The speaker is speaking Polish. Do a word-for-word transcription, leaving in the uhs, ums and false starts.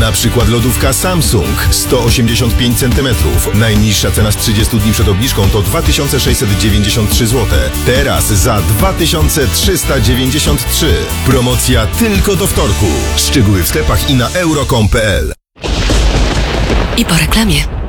Na przykład lodówka Samsung sto osiemdziesiąt pięć centymetrów. Najniższa cena z trzydziestu dni przed obniżką to dwa tysiące sześćset dziewięćdziesiąt trzy złote. Teraz za dwa tysiące trzysta dziewięćdziesiąt trzy. Promocja tylko do wtorku. Szczegóły w sklepach i na euro kropka com kropka p l. I po reklamie.